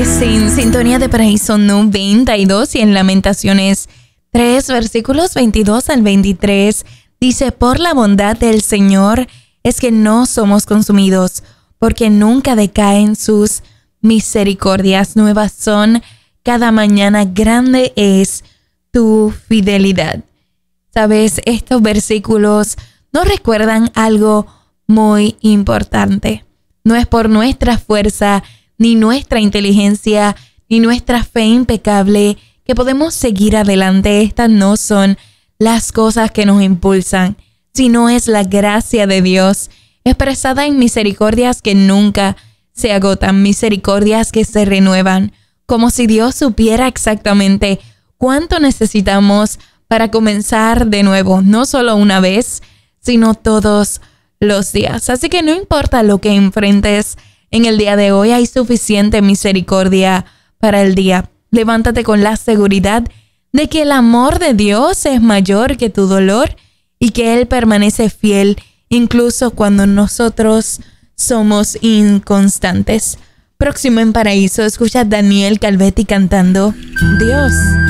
En sintonía de Paraíso 92 y en Lamentaciones 3, versículos 22 al 23, dice: por la bondad del Señor es que no somos consumidos, porque nunca decaen sus misericordias. Nuevas son cada mañana, grande es tu fidelidad. Sabes, estos versículos nos recuerdan algo muy importante. No es por nuestra fuerza, ni nuestra inteligencia, ni nuestra fe impecable que podemos seguir adelante. Estas no son las cosas que nos impulsan, sino es la gracia de Dios, expresada en misericordias que nunca se agotan, misericordias que se renuevan, como si Dios supiera exactamente cuánto necesitamos para comenzar de nuevo, no solo una vez, sino todos los días. Así que no importa lo que enfrentes en el día de hoy, hay suficiente misericordia para el día. Levántate con la seguridad de que el amor de Dios es mayor que tu dolor y que Él permanece fiel incluso cuando nosotros somos inconstantes. Próximo en Paraíso, escucha a Daniel Calvetti cantando Dios.